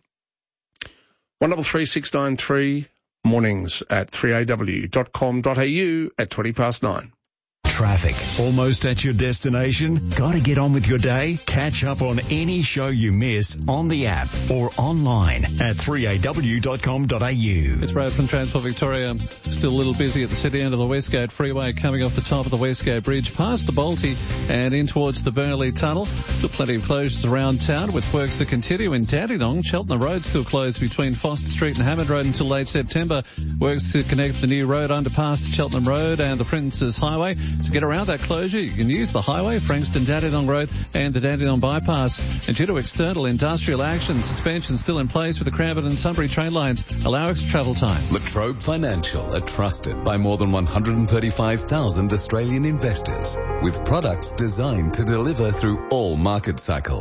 one double three six nine three mornings at three a w dot com dot a u at twenty past nine. Traffic. Almost at your destination? Got to get on with your day? Catch up on any show you miss on the app or online at three a w dot com dot a u. It's Brad from Transport Victoria. Still a little busy at the city end of the Westgate Freeway, coming off the top of the Westgate Bridge past the Balti and in towards the Burnley Tunnel. Still plenty of closures around town with works that continue in Dandenong. Cheltenham Road still closed between Foster Street and Hammond Road until late September. Works to connect the new road underpass to Cheltenham Road and the Princes Highway. To get around that closure, you can use the highway, Frankston Dandenong Road and the Dandenong Bypass. And due to external industrial action, suspension still in place with the Cranbourne and Sunbury train lines. Allow extra travel time. Latrobe Financial are trusted by more than one hundred thirty-five thousand Australian investors with products designed to deliver through all market cycles.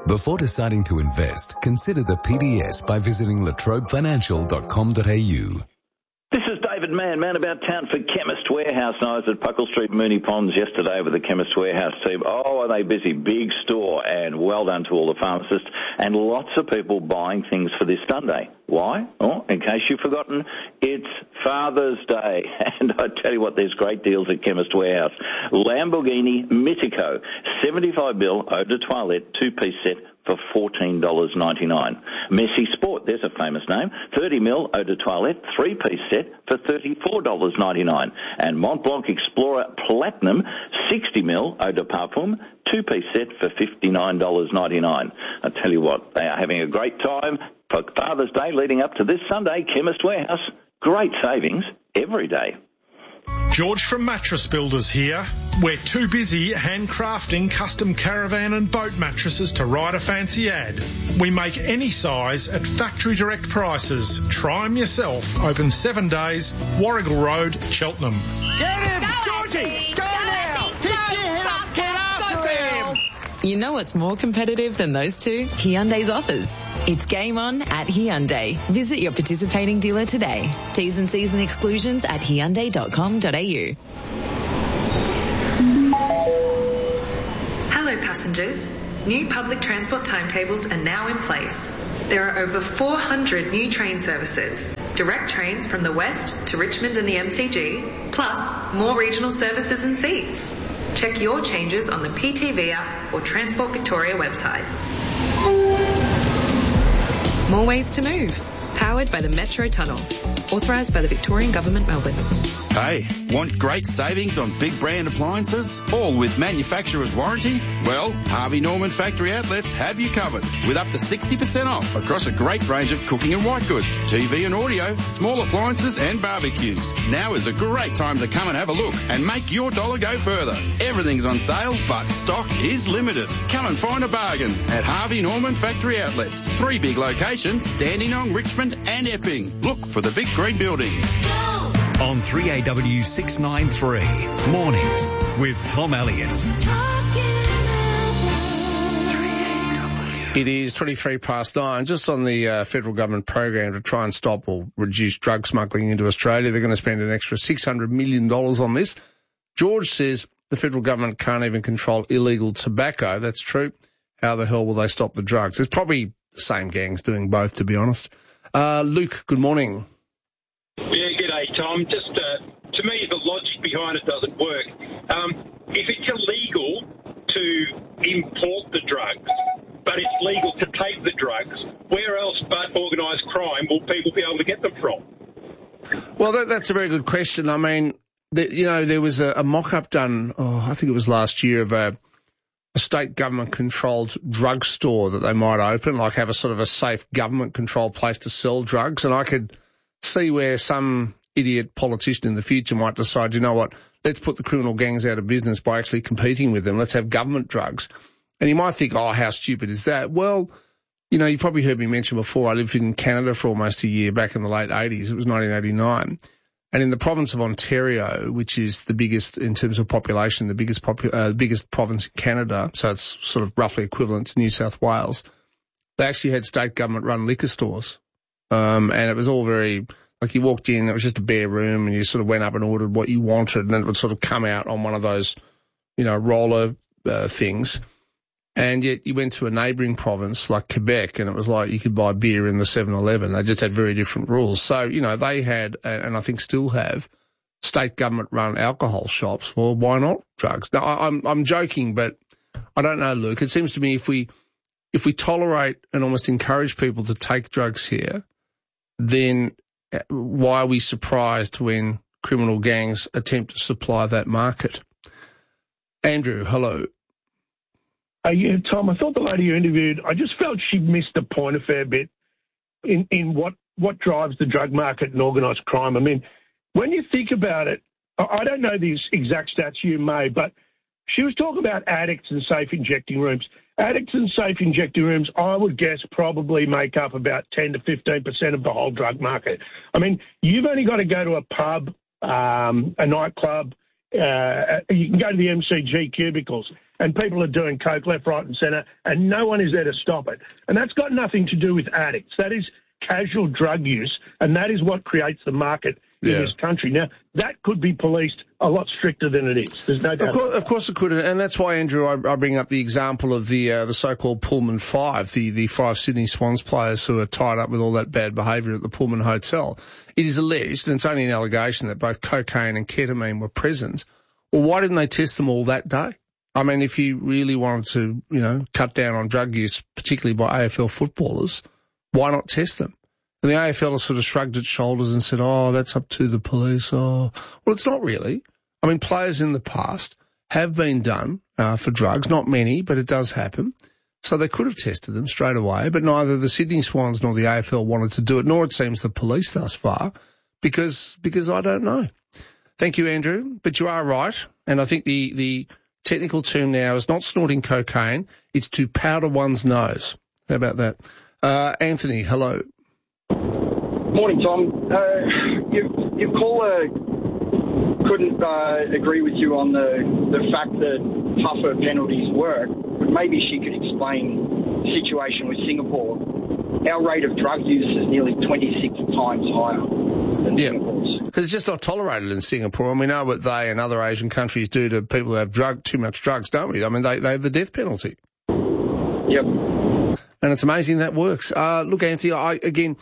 Before deciding to invest, consider the P D S by visiting latrobe financial dot com dot a u. This is David Mann, man about town for Chemist Warehouse. And I was at Puckle Street, Moonee Ponds yesterday with the Chemist Warehouse team. Oh, are they busy? Big store, and well done to all the pharmacists. And lots of people buying things for this Sunday. Why? Oh, in case you've forgotten, it's Father's Day. And I tell you what, there's great deals at Chemist Warehouse. Lamborghini Mitico, seventy-five mil eau de toilette, two-piece set for fourteen dollars ninety-nine. Messi Sport, there's a famous name, thirty mil eau de toilette, three-piece set for thirty-four dollars ninety-nine. And Montblanc Explorer Platinum, sixty mil eau de parfum, two-piece set for fifty-nine dollars ninety-nine. I tell you what, they are having a great time for Father's Day leading up to this Sunday. Chemist Warehouse, great savings every day. George from Mattress Builders here. We're too busy handcrafting custom caravan and boat mattresses to write a fancy ad. We make any size at factory direct prices. Try them yourself. Open seven days, Warrigal Road, Cheltenham. Get him! Georgie! Go, now! Pick your head up! Get after him! You know what's more competitive than those two? Hyundai's offers. It's game on at Hyundai. Visit your participating dealer today. T's and C's and exclusions at hyundai dot com dot a u. Hello passengers. New public transport timetables are now in place. There are over four hundred new train services. Direct trains from the west to Richmond and the M C G, plus more regional services and seats. Check your changes on the P T V app or Transport Victoria website. More ways to move. Powered by the Metro Tunnel. Authorised by the Victorian Government, Melbourne. Hey, want great savings on big brand appliances? All with manufacturer's warranty? Well, Harvey Norman Factory Outlets have you covered with up to sixty percent off across a great range of cooking and white goods, T V and audio, small appliances and barbecues. Now is a great time to come and have a look and make your dollar go further. Everything's on sale, but stock is limited. Come and find a bargain at Harvey Norman Factory Outlets. Three big locations, Dandenong, Richmond and Epping. Look for the big green buildings. On three A W six ninety-three, mornings with Tom Elliott. It is twenty-three past nine. Just on the uh, federal government program to try and stop or reduce drug smuggling into Australia, they're going to spend an extra six hundred million dollars on this. George says the federal government can't even control illegal tobacco. That's true. How the hell will they stop the drugs? It's probably the same gangs doing both, to be honest. Uh, Luke, good morning. Yeah, g'day, Tom. Just, uh, to me, the logic behind it doesn't work. Um, if it's illegal to import the drugs, but it's legal to take the drugs, where else but organised crime will people be able to get them from? Well, that, that's a very good question. I mean, the, you know, there was a, a mock-up done, oh, I think it was last year, of a, a state government-controlled drugstore that they might open, like have a sort of a safe government-controlled place to sell drugs, and I could see where some idiot politician in the future might decide, you know what, let's put the criminal gangs out of business by actually competing with them. Let's have government drugs. And you might think, oh, how stupid is that? Well, you know, you probably heard me mention before, I lived in Canada for almost a year back in the late eighties. It was nineteen eighty-nine. And in the province of Ontario, which is the biggest in terms of population, the biggest popu- uh, biggest province in Canada, so it's sort of roughly equivalent to New South Wales, they actually had state government-run liquor stores. Um, and it was all very, like you walked in, it was just a bare room, and you sort of went up and ordered what you wanted, and then it would sort of come out on one of those, you know, roller uh, things. And yet you went to a neighbouring province like Quebec, and it was like you could buy beer in the seven eleven. They just had very different rules. So, you know, they had, and I think still have, state government-run alcohol shops. Well, why not drugs? Now, I'm I'm joking, but I don't know, Luke. It seems to me if we if we tolerate and almost encourage people to take drugs here, then why are we surprised when criminal gangs attempt to supply that market? Andrew, hello. Uh, yeah, Tom, I thought the lady you interviewed, I just felt she missed the point a fair bit in, in what, what drives the drug market and organised crime. I mean, when you think about it, I, I don't know these exact stats, you may, but she was talking about addicts and safe injecting rooms. Addicts and safe injecting rooms, I would guess, probably make up about ten to fifteen percent of the whole drug market. I mean, you've only got to go to a pub, um, a nightclub, uh, you can go to the M C G cubicles and people are doing coke left, right and centre and no one is there to stop it. And that's got nothing to do with addicts. That is casual drug use, and that is what creates the market Yeah. in this country. Now, that could be policed a lot stricter than it is. There's no doubt. Of course, of course it could, and that's why, Andrew, I, I bring up the example of the uh, the so-called Pullman Five, the, the five Sydney Swans players who are tied up with all that bad behaviour at the Pullman Hotel. It is alleged, and it's only an allegation, that both cocaine and ketamine were present. Well, why didn't they test them all that day? I mean, if you really wanted to, you know, cut down on drug use, particularly by A F L footballers, why not test them? And the A F L has sort of shrugged its shoulders and said, oh, that's up to the police. Oh, well, it's not really. I mean, players in the past have been done uh, for drugs, not many, but it does happen. So they could have tested them straight away, but neither the Sydney Swans nor the A F L wanted to do it, nor it seems the police thus far, because because I don't know. Thank you, Andrew, but you are right, and I think the, the technical term now is not snorting cocaine, it's to powder one's nose. How about that? Uh, Anthony, hello. Morning, Tom. Uh, you, your caller couldn't uh, agree with you on the, the fact that tougher penalties work, but maybe she could explain the situation with Singapore. Our rate of drug use is nearly twenty-six times higher than Yeah. Singapore's. Because it's just not tolerated in Singapore, and we know what they and other Asian countries do to people who have drug too much drugs, don't we? I mean, they, they have the death penalty. Yep. And it's amazing that works. Uh, look, Anthony, I, again,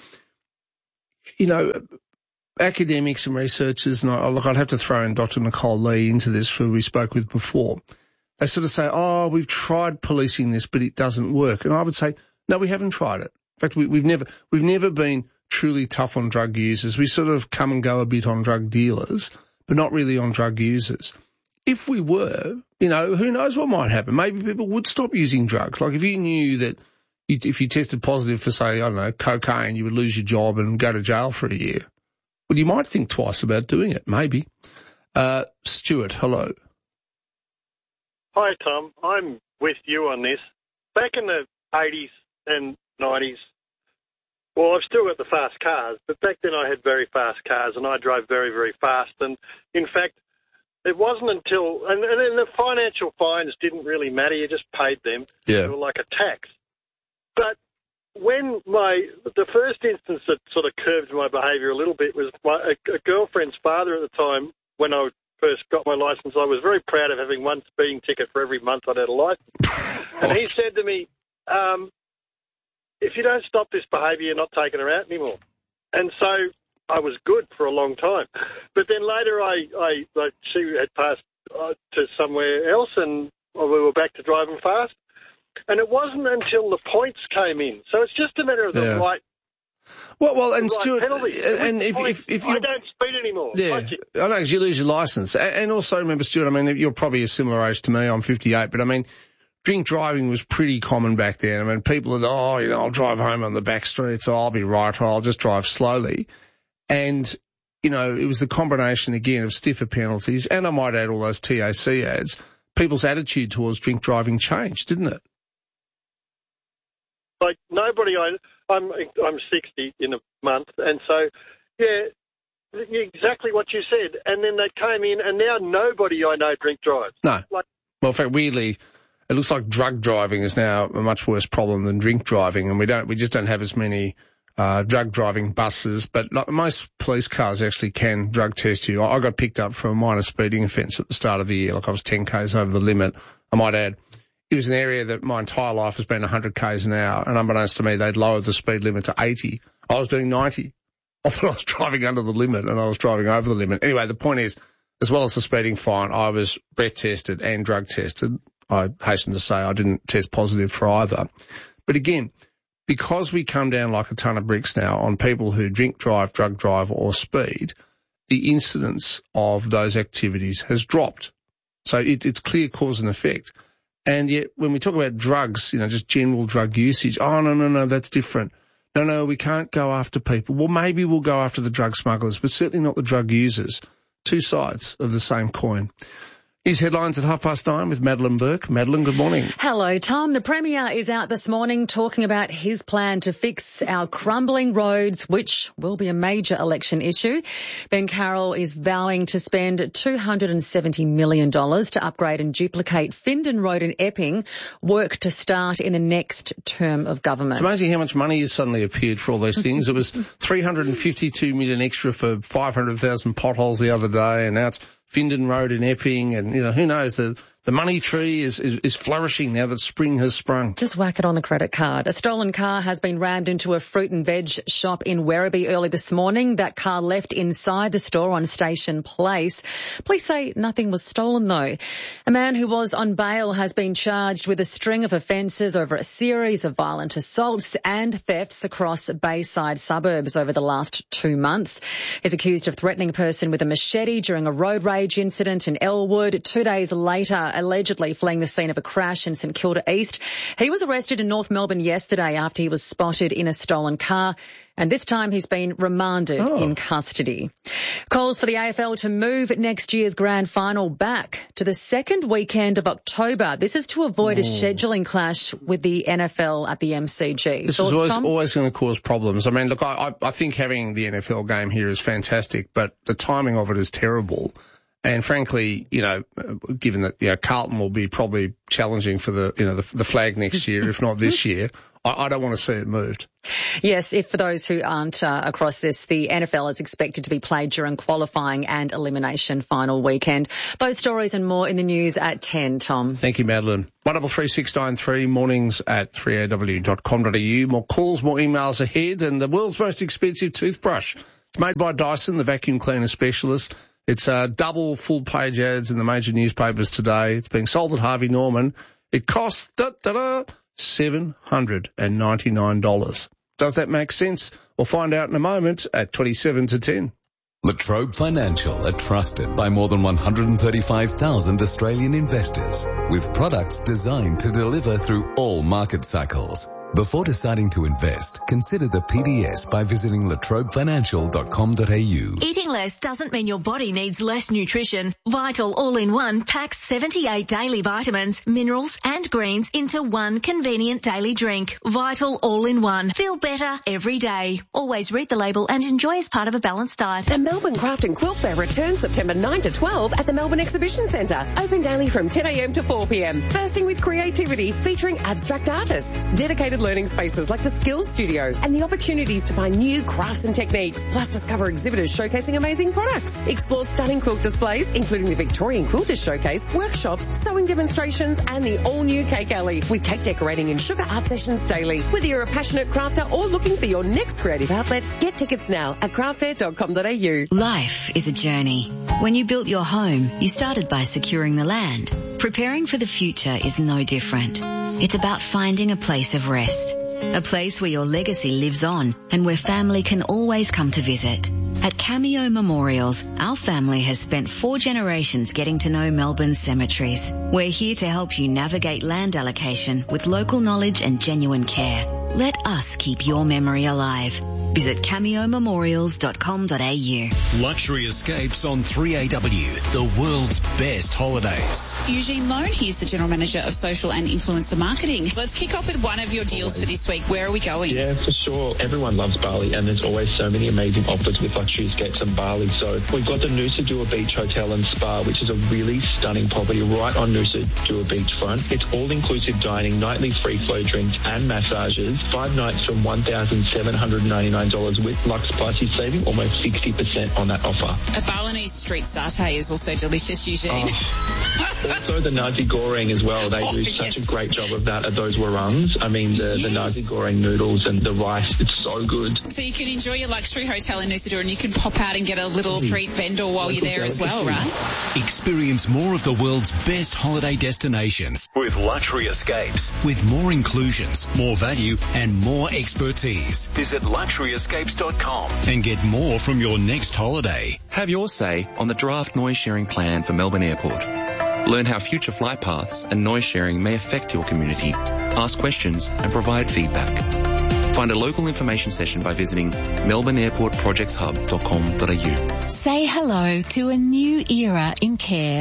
you know, academics and researchers, and I, look, I'd have to throw in Doctor Nicole Lee into this, who we spoke with before. They sort of say, oh, we've tried policing this, but it doesn't work. And I would say, no, we haven't tried it. In fact, we, we've never, we've never been truly tough on drug users. We sort of come and go a bit on drug dealers, but not really on drug users. If we were, you know, who knows what might happen? Maybe people would stop using drugs. Like if you knew that you, if you tested positive for, say, I don't know, cocaine, you would lose your job and go to jail for a year. Well, you might think twice about doing it, maybe. Uh, Stuart, hello. Hi, Tom. I'm with you on this. Back in the eighties and nineties, well, I've still got the fast cars, but back then I had very fast cars and I drove very, very fast. And, in fact, it wasn't until, and, and the financial fines didn't really matter, you just paid them. Yeah. They were like a tax. But when my, the first instance that sort of curbed my behaviour a little bit was my, a, a girlfriend's father at the time, when I first got my licence, I was very proud of having one speeding ticket for every month I'd had a licence. And he said to me, um, if you don't stop this behaviour, you're not taking her out anymore. And so I was good for a long time. But then later I, I, I she had passed uh, to somewhere else and we were back to driving fast. And it wasn't until the points came in. So it's just a matter of the Yeah. right Well, well, and right Stuart, penalty. and if, Points, if, if I you don't speed anymore. Yeah, Like you. I know, because you lose your licence. And and also, remember, Stuart, I mean, you're probably a similar age to me. I'm fifty-eight, but I mean, drink driving was pretty common back then. I mean, people would, oh, you know, I'll drive home on the back streets, or I'll be right, or I'll just drive slowly. And, you know, it was the combination, again, of stiffer penalties, and I might add all those T A C ads. People's attitude towards drink driving changed, didn't it? Like nobody, I, I'm I'm sixty in a month, and so yeah, exactly what you said. And then they came in, and now nobody I know drink drives. No. Like, Well, in fact, weirdly, it looks like drug driving is now a much worse problem than drink driving, and we don't, we just don't have as many uh, drug driving buses. But like, most police cars actually can drug test you. I, I got picked up for a minor speeding offence at the start of the year, like I was ten k's over the limit. I might add, it was an area that my entire life has been one hundred k's an hour, and unbeknownst to me, they'd lowered the speed limit to eighty. I was doing ninety. I thought I was driving under the limit, and I was driving over the limit. Anyway, the point is, as well as the speeding fine, I was breath tested and drug tested. I hasten to say I didn't test positive for either. But again, because we come down like a ton of bricks now on people who drink, drive, drug drive or speed, the incidence of those activities has dropped. So it, it's clear cause and effect. And yet when we talk about drugs, you know, just general drug usage, oh, no, no, no, that's different. No, no, we can't go after people. Well, maybe we'll go after the drug smugglers, but certainly not the drug users. Two sides of the same coin. Here's headlines at half past nine with Madeline Burke. Madeline, good morning. Hello, Tom. The Premier is out this morning talking about his plan to fix our crumbling roads, which will be a major election issue. Ben Carroll is vowing to spend two hundred seventy million dollars to upgrade and duplicate Findon Road in Epping, work to start in the next term of government. It's amazing how much money has suddenly appeared for all those things. It was three hundred fifty-two million dollars extra for five hundred thousand potholes the other day, and now it's Findon Road in Epping, and, you know, who knows, the, the money tree is, is, is flourishing now that spring has sprung. Just whack it on a credit card. A stolen car has been rammed into a fruit and veg shop in Werribee early this morning. That car left inside the store on Station Place. Police say nothing was stolen, though. A man who was on bail has been charged with a string of offences over a series of violent assaults and thefts across Bayside suburbs over the last two months. He's accused of threatening a person with a machete during a road rage incident in Elwood. Two days later, allegedly fleeing the scene of a crash in St Kilda East. He was arrested in North Melbourne yesterday after he was spotted in a stolen car, and this time he's been remanded oh. in custody. Calls for the A F L to move next year's grand final back to the second weekend of October. This is to avoid oh. a scheduling clash with the N F L at the M C G. This Thoughts, is always, Tom? always going to cause problems. I mean, look, I, I think having the N F L game here is fantastic, but the timing of it is terrible. And frankly, you know, given that, you know, Carlton will be probably challenging for the, you know, the, the flag next year, if not this year, I, I don't want to see it moved. Yes, if for those who aren't uh, across this, the N F L is expected to be played during qualifying and elimination final weekend. Those stories and more in the news at ten, Tom. Thank you, Madeline. one double three six nine three, mornings at three A W dot com dot A U. More calls, more emails ahead, and the world's most expensive toothbrush. It's made by Dyson, the vacuum cleaner specialist. It's uh, double full-page ads in the major newspapers today. It's being sold at Harvey Norman. It costs da, da, da, seven hundred ninety-nine dollars. Does that make sense? We'll find out in a moment at twenty-seven to ten. Latrobe Financial are trusted by more than one hundred thirty-five thousand Australian investors with products designed to deliver through all market cycles. Before deciding to invest, consider the P D S by visiting latrobe financial dot com dot A U. Eating less doesn't mean your body needs less nutrition. Vital All-in-One packs seventy-eight daily vitamins, minerals and greens into one convenient daily drink. Vital All-in-One. Feel better every day. Always read the label and enjoy as part of a balanced diet. The Melbourne Craft and Quilt Fair returns September ninth to twelfth at the Melbourne Exhibition Centre. Open daily from ten A M to four P M. Bursting with creativity featuring abstract artists, dedicated learning spaces like the Skills Studio, and the opportunities to find new crafts and techniques. Plus discover exhibitors showcasing amazing products. Explore stunning quilt displays, including the Victorian Quilters Showcase, workshops, sewing demonstrations, and the all-new Cake Alley with cake decorating and sugar art sessions daily. Whether you're a passionate crafter or looking for your next creative outlet, get tickets now at craft fair dot com dot A U. Life is a journey. When you built your home, you started by securing the land. Preparing for the future is no different. It's about finding a place of rest, a place where your legacy lives on and where family can always come to visit. At Cameo Memorials, our family has spent four generations getting to know Melbourne's cemeteries. We're here to help you navigate land allocation with local knowledge and genuine care. Let us keep your memory alive. Visit cameo memorials dot com dot A U. Luxury Escapes on three A W, the world's best holidays. Eugene Lone, he's the General Manager of Social and Influencer Marketing. Let's kick off with one of your deals for this week. Where are we going? Yeah, for sure. Everyone loves Bali, and there's always so many amazing offers with Luxury Escapes on Bali. So we've got the Nusa Dua Beach Hotel and Spa, which is a really stunning property right on Nusa Dua beachfront. It's all-inclusive dining, nightly free-flow drinks and massages. Five nights from one thousand seven hundred ninety-nine dollars with Lux Plus. You're saving almost sixty percent on that offer. A Balinese street satay is also delicious, Eugene. Oh. Also the nasi goreng as well. They oh, do such yes. a great job of that at those warangs. I mean, the, yes. the nasi goreng noodles and the rice, it's so good. So you can enjoy your luxury hotel in Nusa Dua and you can pop out and get a little street vendor while you're there as well, right? Experience more of the world's best holiday destinations with Luxury Escapes. With more inclusions, more value and more expertise. Visit luxury escapes dot com and get more from your next holiday. Have your say on the draft noise sharing plan for Melbourne Airport. Learn how future flight paths and noise sharing may affect your community. Ask questions and provide feedback. Find a local information session by visiting melbourne airport projects hub dot com dot A U. Say hello to a new era in care.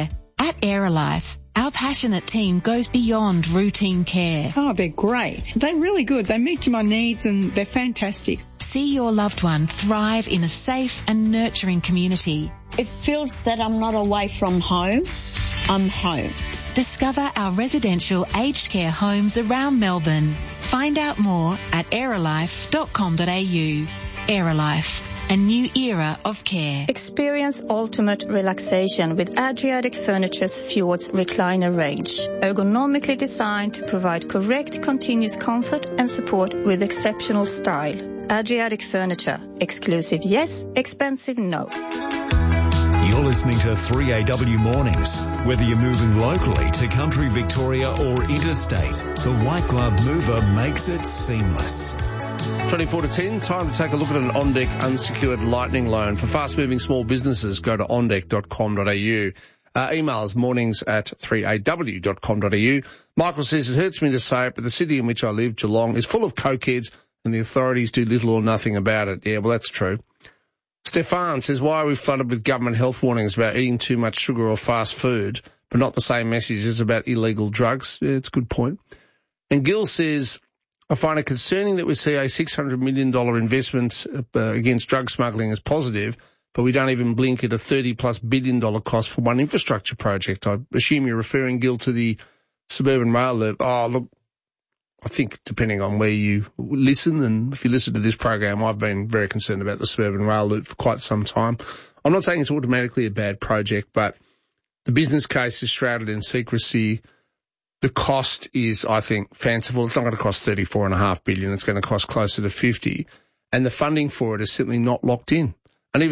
At Aerolife, our passionate team goes beyond routine care. Oh, they're great. They're really good. They meet my needs and they're fantastic. See your loved one thrive in a safe and nurturing community. It feels that I'm not away from home. I'm home. Discover our residential aged care homes around Melbourne. Find out more at aerolife dot com dot a u. Aerolife, a new era of care. Experience ultimate relaxation with Adriatic Furniture's Fjords recliner range. Ergonomically designed to provide correct continuous comfort and support with exceptional style. Adriatic Furniture. Exclusive yes, expensive no. You're listening to three A W Mornings. Whether you're moving locally to country Victoria or interstate, the White Glove Mover makes it seamless. twenty-four to ten, time to take a look at an OnDeck unsecured lightning loan. For fast-moving small businesses, go to on deck dot com dot a u. Uh, emails mornings at three a w dot com dot a u. Michael says, it hurts me to say it, but the city in which I live, Geelong, is full of cokeheads and the authorities do little or nothing about it. Yeah, well, that's true. Stefan says, why are we flooded with government health warnings about eating too much sugar or fast food, but not the same messages about illegal drugs? Yeah, it's a good point. And Gil says, I find it concerning that we see a six hundred million dollars investment uh, against drug smuggling as positive, but we don't even blink at a thirty plus billion dollar cost for one infrastructure project. I assume you're referring, Gil, to the suburban rail loop. Oh, look, I think depending on where you listen, and if you listen to this program, I've been very concerned about the suburban rail loop for quite some time. I'm not saying it's automatically a bad project, but the business case is shrouded in secrecy. The cost is, I think, fanciful. It's not going to cost thirty-four point five billion dollars. It's going to cost closer to fifty. And the funding for it is simply not locked in.